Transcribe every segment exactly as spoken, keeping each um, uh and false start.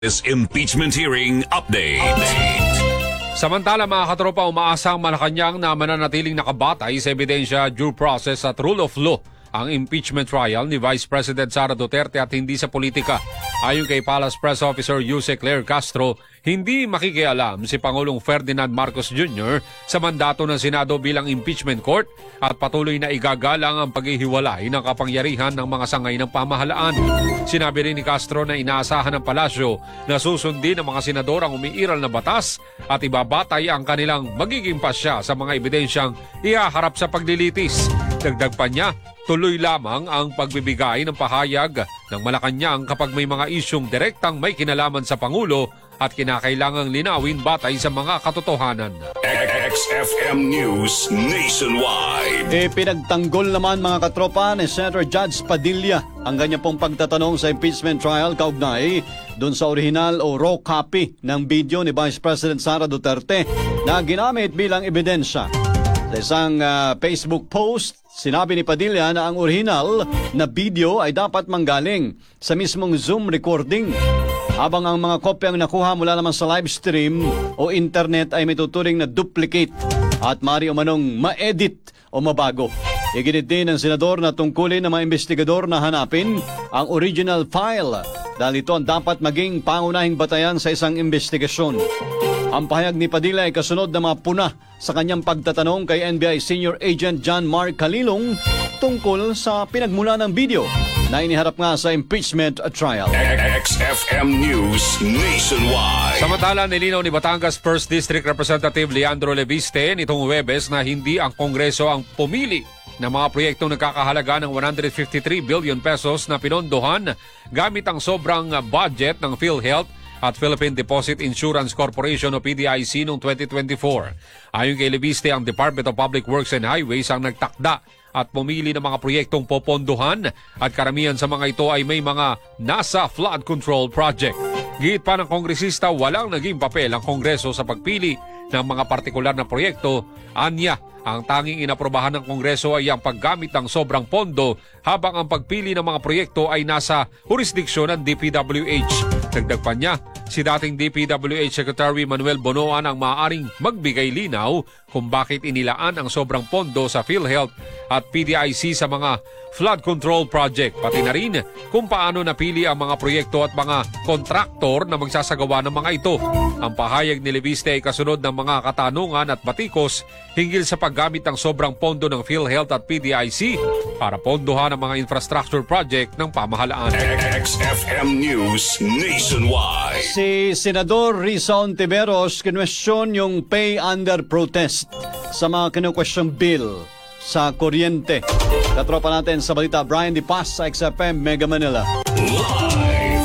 This impeachment hearing update. Samantala mga katropa, umaasang Malacanang na mananatiling nakabatay sa ebidensya, due process at rule of law ang impeachment trial ni Vice President Sara Duterte at hindi sa politika. Ayon kay Palace Press Officer Jose Claire Castro, hindi makikialam si Pangulong Ferdinand Marcos Junior sa mandato ng Senado bilang impeachment court at patuloy na igagalang ang paghihiwalay ng kapangyarihan ng mga sangay ng pamahalaan. Sinabi rin ni Castro na inaasahan ng palasyo na susundin ng mga senador ang umiiral na batas at ibabatay ang kanilang magiging pasya sa mga ebidensyang ihaharap sa paglilitis. Dagdag pa niya, tuloy lamang ang pagbibigay ng pahayag ng Malacanang kapag may mga isyong direktang may kinalaman sa Pangulo at kinakailangang linawin batay sa mga katotohanan. X F M News Nationwide. E pinagtanggol naman mga katropa ni Senator Judge Padilla ang kanya pong pagtatanong sa impeachment trial kaugnay doon sa original o raw copy ng video ni Vice President Sara Duterte na ginamit bilang ebidensya. Sa isang uh, Facebook post, sinabi ni Padilla na ang original na video ay dapat manggaling sa mismong Zoom recording, habang ang mga kopyang nakuha mula naman sa live stream o internet ay may tuturing na duplicate at mari umanong ma-edit o mabago. Iginit din ng senador na tungkulin ng mga investigador na hanapin ang original file dahil ito ang dapat maging pangunahing batayan sa isang investigasyon. Ang pahayag ni Padilla ay kasunod ng mga puna sa kanyang pagtatanong kay N B I Senior Agent John Mark Calilong tungkol sa pinagmula ng video na iniharap nga sa impeachment trial. X F M News Nationwide. Samantala, nilinaw ni Batangas First District Representative Leandro Leviste nitong Huwebes na hindi ang Kongreso ang pumili ng mga proyektong nagkakahalaga ng one hundred fifty-three billion pesos na pinondohan gamit ang sobrang budget ng PhilHealth at Philippine Deposit Insurance Corporation o P D I C noong twenty twenty-four. Ayon kay Leviste, ang Department of Public Works and Highways ang nagtakda at pumili ng mga proyektong popondohan at karamihan sa mga ito ay may mga nasa flood control project. Giit pa ng kongresista, walang naging papel ang Kongreso sa pagpili ng mga partikular na proyekto. Anya, ang tanging inaprobahan ng Kongreso ay ang paggamit ng sobrang pondo habang ang pagpili ng mga proyekto ay nasa jurisdiksyon ng D P W H. Dagdag pa niya, si dating D P W H Secretary Manuel Bonoan ang maaaring magbigay linaw kung bakit inilaan ang sobrang pondo sa PhilHealth at P D I C sa mga flood control project, pati na rin kung paano napili ang mga proyekto at mga kontraktor na magsasagawa ng mga ito. Ang pahayag ni Leviste ay kasunod ng mga katanungan at batikos hinggil sa paggamit ng sobrang pondo ng PhilHealth at P D I C para pondohan ang mga infrastructure project ng pamahalaan. X F M News Nationwide. Si Senador Risa Hontiveros kinwestiyon yung pay under protest sa mga kinukwestyong bill sa kuryente. Katropa natin sa balita, Brian Di Paz sa X F M Mega Manila. Live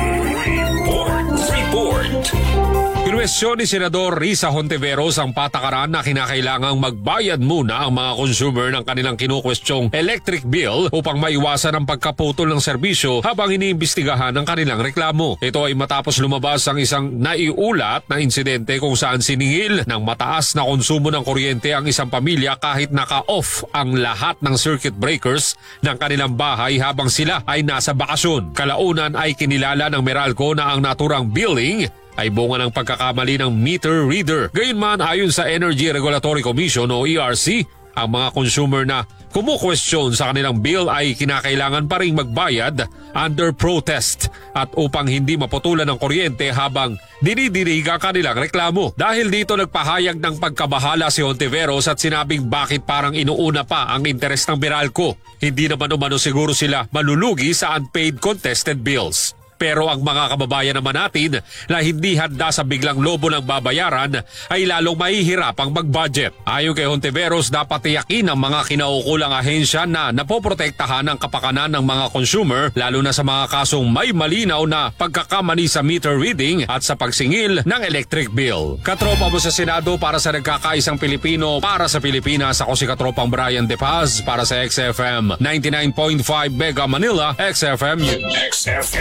report. Report. Kinwestiyon ni Senador Risa Hontiveros ang patakaran na kinakailangang magbayad muna ang mga consumer ng kanilang kinukwestyong electric bill upang maiwasan ang pagkaputol ng serbisyo habang iniimbestigahan ang kanilang reklamo. Ito ay matapos lumabas ang isang naiulat na insidente kung saan siningil ng mataas na konsumo ng kuryente ang isang pamilya kahit naka-off ang lahat ng circuit breakers ng kanilang bahay habang sila ay nasa bakasyon. Kalaunan ay kinilala ng Meralco na ang naturang billing ay bunga ng pagkakamali ng meter reader. Gayunman, ayon sa Energy Regulatory Commission o E R C, ang mga consumer na kumukwestiyon sa kanilang bill ay kinakailangan pa ring magbayad under protest at upang hindi maputulan ng kuryente habang dinidiriga kanilang reklamo. Dahil dito nagpahayag ng pagkabahala si Hontiveros at sinabing bakit parang inuuna pa ang interes ng Meralco. Hindi naman umano siguro sila malulugi sa unpaid contested bills. Pero ang mga kababayan naman natin na hindi handa sa biglang lobo ng babayaran ay lalong mahihirapang mag-budget. Ayon kay Hontiveros, dapat tiyakin ng mga kinaukulang ahensya na napoprotektahan ang kapakanan ng mga consumer lalo na sa mga kasong may malinaw na pagkakamali sa meter reading at sa pagsingil ng electric bill. Katropa mo sa Senado para sa nagkakaisang Pilipino para sa Pilipinas, ako si Katropang Brian De Paz para sa X F M ninety-nine point five Mega Manila, X F M News. X F M News.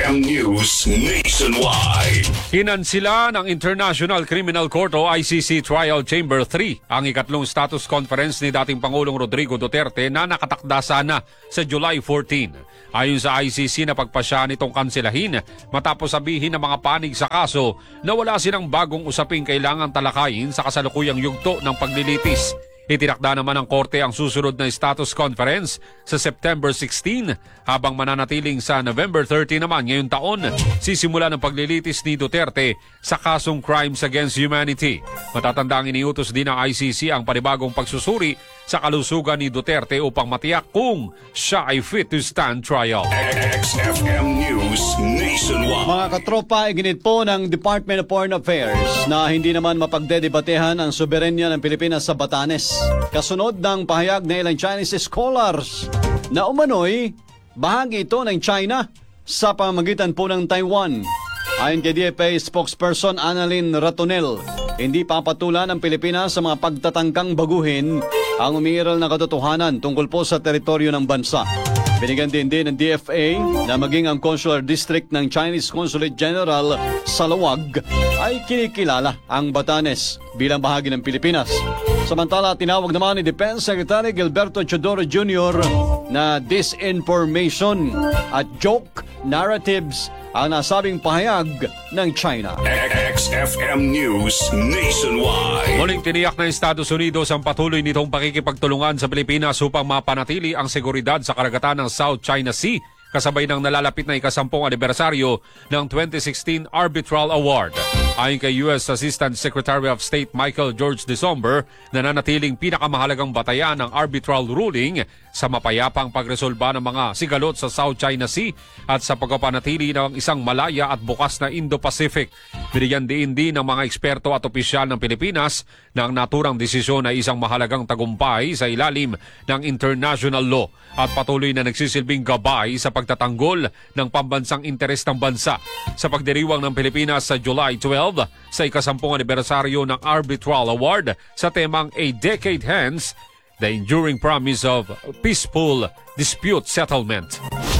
News Nationwide. Kinansila ng International Criminal Court o I C C Trial Chamber three ang ikatlong status conference ni dating Pangulong Rodrigo Duterte na nakatakda sana sa July fourteenth. Ayon sa I C C, napagpasya nitong kanselahin matapos sabihin ng mga panig sa kaso na wala silang bagong usaping kailangang talakayin sa kasalukuyang yugto ng paglilitis. Itinakda naman ng korte ang susunod na status conference sa September sixteenth habang mananatiling sa November thirtieth naman ngayong taon sisimula ng paglilitis ni Duterte sa kasong Crimes Against Humanity. Matatanda ang iniutos din ng I C C ang panibagong pagsusuri sa kalusugan ni Duterte upang matiyak kung siya ay fit to stand trial. X F M News Nationwide. Mga katropa, iginit po ng Department of Foreign Affairs na hindi naman mapagdedebatehan ang soberenya ng Pilipinas sa Batanes. Kasunod ng pahayag ng ilang Chinese scholars na umano'y bahagi ito ng China sa pamamagitan po ng Taiwan. Ayon kay D F A spokesperson Annalyn Ratonel, hindi papatulan ng Pilipinas sa mga pagtatangkang baguhin ang umiiral na katotohanan tungkol po sa teritoryo ng bansa. Binigyan din din ng D F A na maging ang consular district ng Chinese Consulate General sa Lawag ay kinikilala ang Batanes bilang bahagi ng Pilipinas. Samantala, tinawag naman ni Defense Secretary Gilberto Chodoro Junior na disinformation at joke narratives ang nasabing pahayag ng China. X F M News Nationwide. Muling tiniyak ng Estados Unidos ang patuloy nitong pakikipagtulungan sa Pilipinas upang mapanatili ang seguridad sa karagatan ng South China Sea kasabay ng nalalapit na ikasampung anibersaryo ng twenty sixteen Arbitral Award. Ayon kay U S Assistant Secretary of State Michael George Desomber, nananatiling pinakamahalagang batayan ng arbitral ruling sa mapayapang pagresolba ng mga sigalot sa South China Sea at sa pagpapanatili ng isang malaya at bukas na Indo-Pacific. Binigyan din din ng mga eksperto at opisyal ng Pilipinas na ang naturang desisyon ay isang mahalagang tagumpay sa ilalim ng international law at patuloy na nagsisilbing gabay sa pagtatanggol ng pambansang interes ng bansa. Sa pagdiriwang ng Pilipinas sa July twelfth sa ikasampung anibersaryo ng Arbitral Award sa temang A Decade Hence, the enduring promise of peaceful dispute settlement.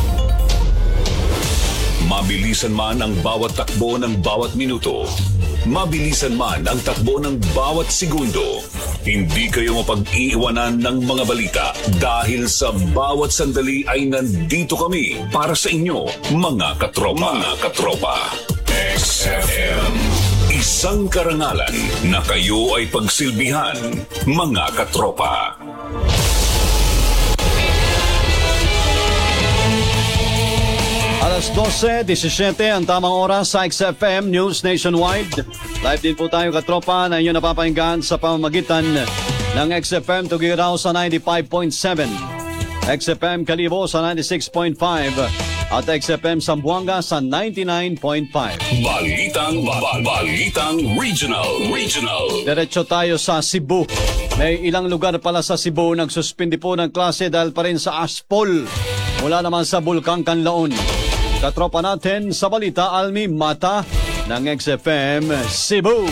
Mabilisan man ang bawat takbo ng bawat minuto, mabilisan man ang takbo ng bawat segundo, hindi kayo mapag-iiwanan ng mga balita dahil sa bawat sandali ay nandito kami para sa inyo, mga katropa. Mga katropa. X F M. Isang karangalan na kayo ay pagsilbihan, mga katropa. Alas dose disisiete ang tamang oras sa X F M News Nationwide. Live din po tayo katropa na inyo napapahinggan sa pamamagitan ng X F M Tugigaraw sa ninety-five point seven, X F M Kalibo sa ninety-six point five at X F M Zamboanga sa ninety-nine point five. Balitang, ba- balitang regional, regional. Diretso tayo sa Cebu. May ilang lugar pala sa Cebu nagsuspindi po ng klase dahil pa rin sa aspol mula naman sa Bulkang Kanlaon. Katropa natin sa balita, Almi Mata ng X F M Cebu.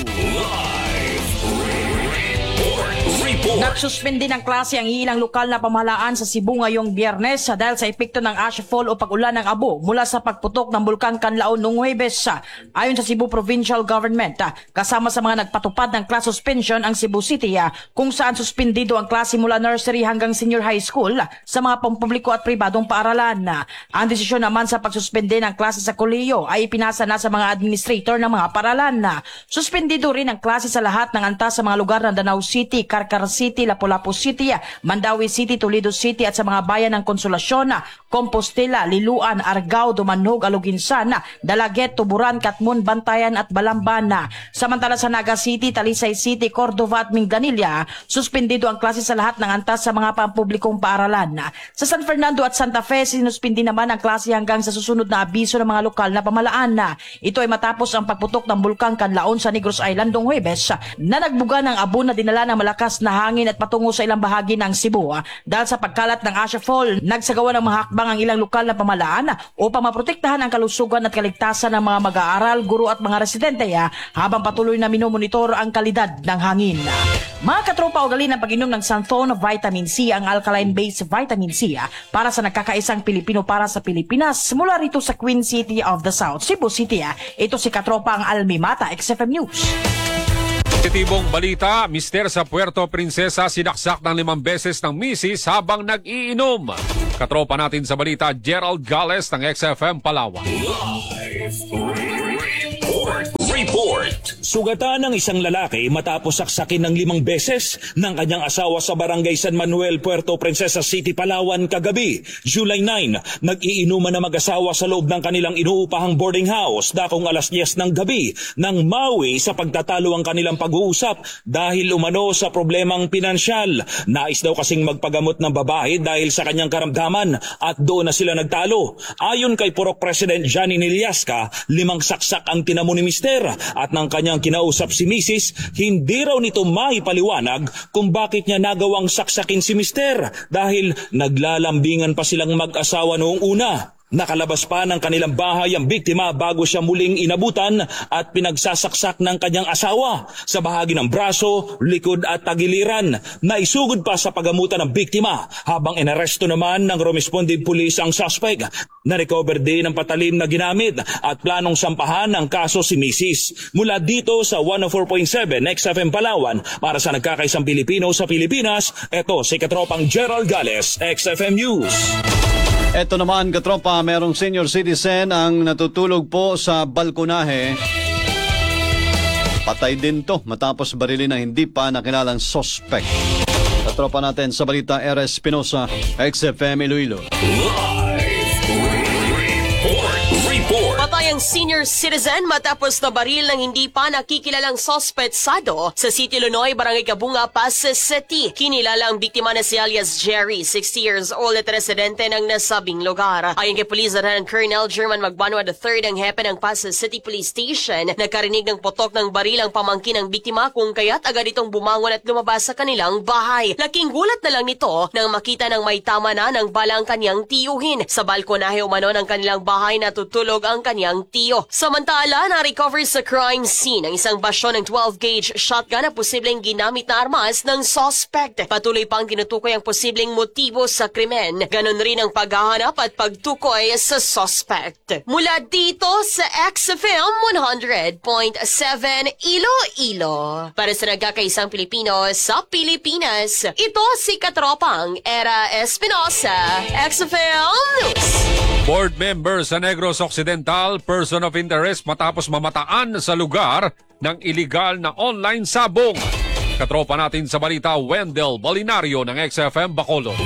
Nagsuspindi ng klase ang ilang lokal na pamahalaan sa Cebu ngayong Biyernes dahil sa epekto ng ashfall o pag-ulan ng abo mula sa pagputok ng Bulkang Kanlaon noong Huwebes. Ayon sa Cebu Provincial Government, kasama sa mga nagpatupad ng class suspension ang Cebu City kung saan suspendido ang klase mula nursery hanggang senior high school sa mga pampubliko at pribadong paaralan. Ang desisyon naman sa pagsuspende ng klase sa kolehiyo ay ipinasa na sa mga administrator ng mga paaralan. Suspendido rin ang klase sa lahat ng antas sa mga lugar ng Danau City, Carcar City, Lapu-Lapu City, Mandawi City, Toledo City at sa mga bayan ng Konsolasyon, Compostela, Liluan, Argao, Dumanog, Aluginsan, Dalaget, Tuburan, Katmon, Bantayan at Balamban. Samantala sa Naga City, Talisay City, Cordova at Minganilla, suspendido ang klase sa lahat ng antas sa mga pampublikong paaralan. Sa San Fernando at Santa Fe, sinuspindi naman ang klase hanggang sa susunod na abiso ng mga lokal na pamahalaan. Ito ay matapos ang pagputok ng Bulkang Kanlaon sa Negros Island noong Huwebes na nagbuga ng abo na dinala ng malakas na hangin hangin at patungo sa ilang bahagi ng Cebu. Ah. Dahil sa pagkalat ng Asha Fall, nagsagawa ng mga hakbang ang ilang lokal na pamahalaan upang maprotektahan ang kalusugan at kaligtasan ng mga mag-aaral, guro at mga residente ah, habang patuloy na minomonitor ang kalidad ng hangin. Mga katropa, ugali ng pag-inom ng Santhon Vitamin C, ang alkaline-based vitamin C ah, para sa nagkakaisang Pilipino para sa Pilipinas mula rito sa Queen City of the South, Cebu City. Ah. Ito si katropa ang Almimata, X F M News. Positibong balita, mister sa Puerto Princesa sinaksak ng limang beses ng misis habang nag-iinom. Katropa natin sa balita, Gerald Gales ng X F M Palawan. Report. Report. Sugatan ng isang lalaki matapos saksakin ng limang beses ng kanyang asawa sa Barangay San Manuel, Puerto Princesa City, Palawan kagabi, July nine. Nag-iinuman na mag-asawa sa loob ng kanilang inuupahang boarding house dakong alas diyes ng gabi nang mawi sa pagtatalo ang kanilang pag-uusap dahil umano sa problemang pinansyal. Nais daw kasing magpagamot ng babae dahil sa kanyang karamdaman at doon na sila nagtalo. Ayon kay Purok President Johnny Niliasca, limang saksak ang tinamo ni mister at ng kanyang kinausap si misis, hindi raw nito maipaliwanag kung bakit niya nagawang saksakin si mister dahil naglalambingan pa silang mag-asawa noong una. Nakalabas pa ng kanilang bahay ang biktima bago siya muling inabutan at pinagsasaksak ng kanyang asawa sa bahagi ng braso, likod at tagiliran. Naisugod pa sa pagamutan ng biktima habang inaresto naman ng responding police ang suspect. Na-recover din ang patalim na ginamit at planong sampahan ng kaso si misis. Mula dito sa one oh four point seven X F M Palawan para sa nagkakaisang Pilipino sa Pilipinas, ito si katropang Gerald Gales, X F M News. Ito naman katropa, merong senior citizen ang natutulog po sa balkonahe. Patay din to matapos barilin ng hindi pa nakilalang suspect. Katropa natin sa balita, R S Espinosa, X F M Iloilo. Patay ang senior citizen matapos na baril ng hindi pa nakikilalang sospetsado sa City Lunoy, Barangay Kabunga, Pasay City. Kinilala ang biktima na si alias Jerry, sixty years old at residente ng nasabing lugar. Ayon kay Police Lieutenant Colonel German Magbanwa the third, ang hepe ng Pasay City Police Station, nakarinig ng putok ng baril ang pamangkin ng biktima kung kaya't agad itong bumangon at lumabas sa kanilang bahay. Laking gulat na lang nito nang makita ng may tama na ng bala ang kanyang tiyuhin. Sa balkonahe umano ng kanilang bahay natutulog ang kanyang tiyo. Samantala, na-recover sa crime scene ang isang basyon ng twelve gauge shotgun na posibleng ginamit na armas ng suspect. Patuloy pang tinutukoy ang posibleng motibo sa krimen. Ganon rin ang paghahanap at pagtukoy sa suspect. Mula dito sa X F M one hundred point seven Iloilo. Para sa nagkakaisang Pilipino sa Pilipinas, ito si katropang Era Espinosa, X F M News. Board member sa Negros Occidental, person of interest matapos mamataan sa lugar ng iligal na online sabong. Katropa natin sa balita, Wendell Balinario ng X F M Bacolod.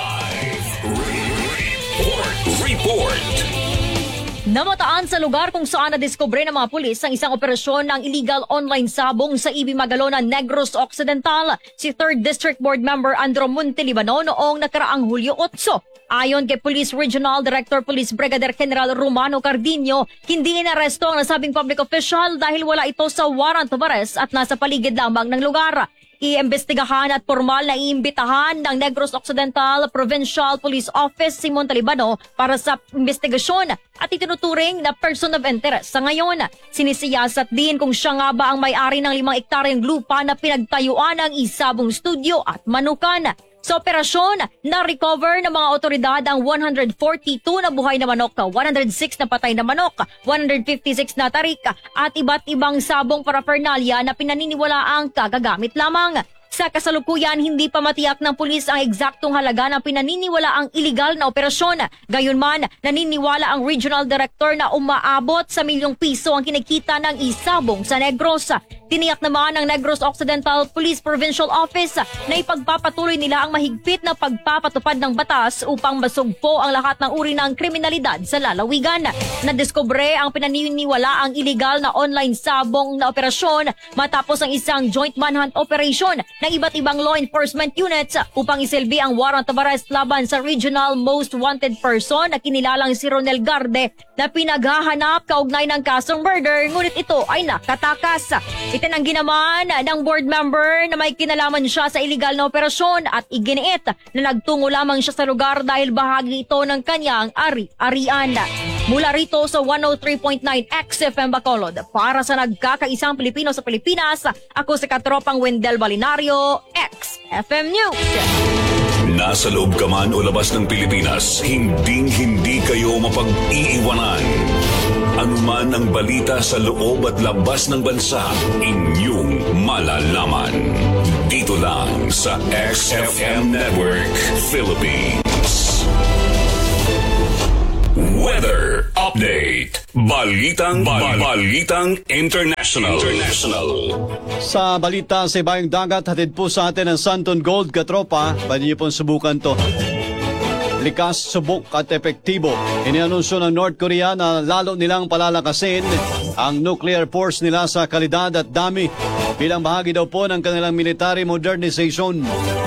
Report. Report. Namataan sa lugar kung saan nadiskubre ng mga pulis ang isang operasyon ng illegal online sabong sa I B Magalona, Negros Occidental, si third District Board Member Andro Montelibano noong nakaraang Hulyo eight. Ayon kay Police Regional Director Police Brigadier General Romano Cardinho, hindi inaresto ang nasabing public official dahil wala ito sa warrant of arrest at nasa paligid lamang ng lugar. Iimbestigahan at formal na iimbitahan ng Negros Occidental Provincial Police Office si Montalibano para sa investigasyon at itinuturing na person of interest. Sa ngayon, sinisiyasat din kung siya nga ba ang may-ari ng limang ektaryang lupa na pinagtayuan ng isabong studio at manukan. Sa operasyon, na-recover ng mga otoridad ang one hundred forty-two na buhay na manok, one hundred six na patay na manok, one hundred fifty-six na tarik at iba't ibang sabong paraphernalia na pinaniniwalaang kagagamit lamang. Sa kasalukuyan, hindi pa matiyak ng pulis ang eksaktong halaga ng pinaniniwalaang iligal na operasyon. Gayunman, naniniwala ang Regional Director na umaabot sa milyong piso ang kinikita ng isabong sa Negros. Tiniyak naman ng Negros Occidental Police Provincial Office na ipagpapatuloy nila ang mahigpit na pagpapatupad ng batas upang masugpo ang lahat ng uri ng kriminalidad sa lalawigan. Nadiskubre ang pinaniniwala ang iligal na online sabong na operasyon matapos ang isang joint manhunt operation ng iba't ibang law enforcement units upang isilbi ang warrant of arrest laban sa regional most wanted person na kinilalang si Ronel Garde na pinaghahanap kaugnay ng kasong murder, ngunit ito ay nakatakas. Itinanggi naman ng board member na may kinalaman siya sa illegal na operasyon at iginiit na nagtungo lamang siya sa lugar dahil bahagi ito ng kanyang ari-arian. Mula rito sa one oh three point nine X F M Bacolod, para sa nagkakaisang Pilipino sa Pilipinas, ako si Katropang Wendell Balinario, X F M News. Nasa loob ka man o labas ng Pilipinas, hinding-hindi kayo mapag-iiwanan. Anuman ang balita sa loob at labas ng bansa, inyong malalaman. Dito lang sa X F M Network Philippines. Weather Update. Balitang Bal- Balitang International. International. Sa balita sa Ibayong Dagat, hatid po sa atin ang Santon Gold, katropa. Pwede niyo pong subukan to. Likas, subok at epektibo. Inianunsyo ng North Korea na lalo nilang palalakasin ang nuclear force nila sa kalidad at dami bilang bahagi daw po ng kanilang military modernization.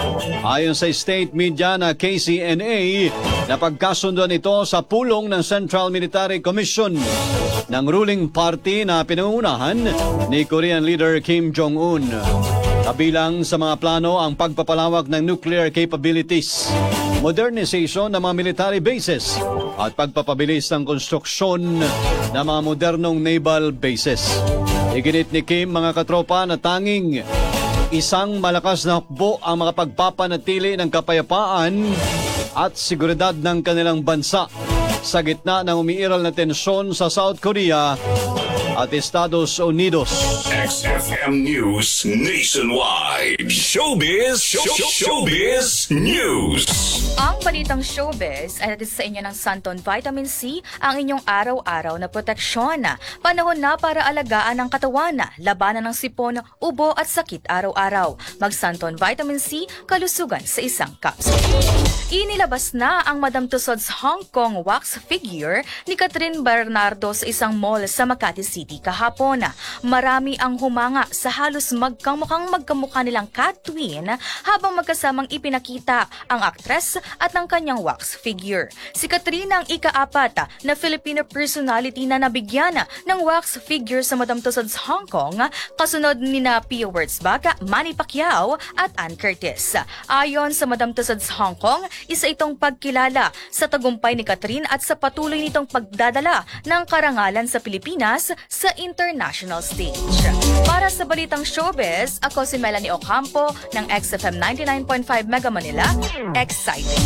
Ayon sa state media na K C N A, napagkasunduan ito sa pulong ng Central Military Commission ng ruling party na pinangunahan ni Korean leader Kim Jong-un. Kabilang sa mga plano ang pagpapalawak ng nuclear capabilities, modernization ng mga military bases at pagpapabilis ng konstruksyon ng mga modernong naval bases. Iginit ni Kim, mga katropa, na tanging isang malakas na hukbo ang makapagpapanatili ng kapayapaan at seguridad ng kanilang bansa sa gitna ng umiiral na tensyon sa South Korea at Estados Unidos. X F M News Nationwide. Showbiz, show, showbiz news. Ang balitang showbiz ay natin sa inyo ng Santon Vitamin C, ang inyong araw-araw na proteksyon. Panahon na para alagaan ang katawan, labanan ng sipon, ubo at sakit araw-araw. Mag-Santon Vitamin C, kalusugan sa isang capsule. Inilabas na ang Madam Tussauds Hong Kong wax figure ni Catherine Bernardo sa isang mall sa Makati City kahapon. Marami ang humanga sa halos magkamukhang magkamukha nilang cat twin habang magkasamang ipinakita ang aktres at ang kanyang wax figure. Si Catherine ang ika-apat na Filipino personality na nabigyan ng wax figure sa Madam Tussauds Hong Kong, kasunod ni na Pia Wurtzbach, Manny Pacquiao at Ann Curtis. Ayon sa Madam Tussauds Hong Kong, isa itong pagkilala sa tagumpay ni Catherine at sa patuloy nitong pagdadala ng karangalan sa Pilipinas sa international stage. Para sa balitang showbiz, ako si Melanie Ocampo ng X F M ninety-nine point five Mega Manila. Exciting!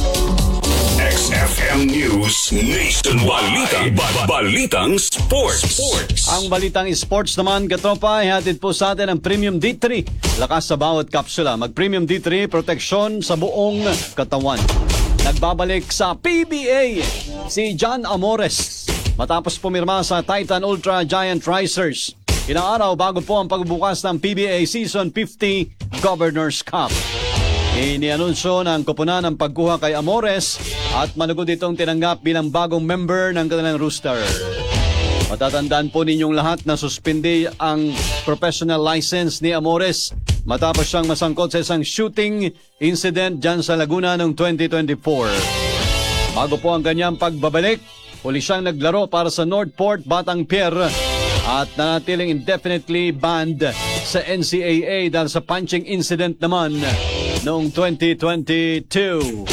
X F M News Nationwide. Balita, ba- Balitang Sports. Sports. Ang balitang sports naman, katropa, ihatid po sa atin ang Premium D three. Lakas sa bawat kapsula. Mag-Premium D three, proteksyon sa buong katawan. Nagbabalik sa P B A si John Amores matapos pumirma sa Titan Ultra Giant Racers. Ilang araw bago po ang pagbubukas ng P B A Season fifty Governors Cup. Inianunsyo ng koponan ang pagkuha kay Amores at manugod itong tinanggap bilang bagong member ng kanilang roster. Matatandaan po ninyong lahat na suspindi ang professional license ni Amores matapos siyang masangkot sa isang shooting incident dyan sa Laguna noong twenty twenty-four. Bago po ang kanyang pagbabalik, huli siyang naglaro para sa Northport Batang Pier at nanatiling indefinitely banned sa N C A A dahil sa punching incident naman noong twenty twenty-two.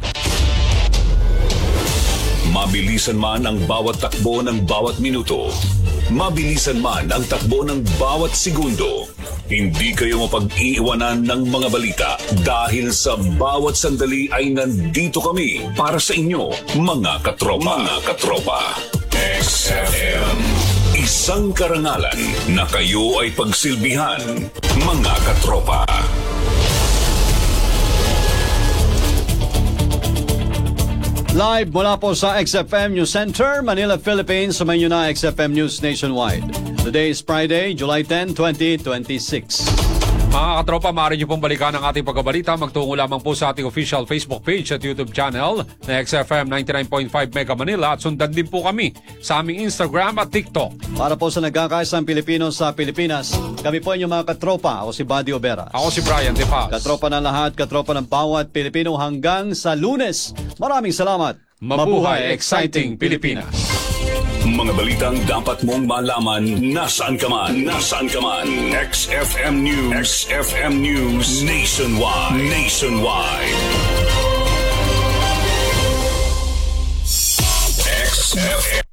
Mabilisan man ang bawat takbo ng bawat minuto, mabilisan man ang takbo ng bawat segundo, hindi kayo mapag-iiwanan ng mga balita dahil sa bawat sandali ay nandito kami para sa inyo, mga katropa. Mga katropa. X F M. Isang karangalan na kayo ay pagsilbihan, mga katropa. Live mula po sa X F M News Center, Manila, Philippines. Sumayin nyo na X F M News Nationwide. Today is Friday, July tenth, twenty twenty-six. Mga katropa, maaari niyo pong balikan ang ating pagkabalita. Magtungo lamang po sa ating official Facebook page at YouTube channel na X F M ninety-nine point five Mega Manila at sundan din po kami sa aming Instagram at TikTok. Para po sa nagkakaisang Pilipino sa Pilipinas, kami po inyong mga katropa. Ako si Buddy Obera. Ako si Brian De Paz. Katropa ng lahat, katropa ng bawat Pilipino hanggang sa Lunes. Maraming salamat. Mabuhay, exciting Pilipinas! Mga balitang dapat mong malaman nasaan ka man. Nasaan ka man. X F M News. X F M News Nationwide. Nationwide. X F M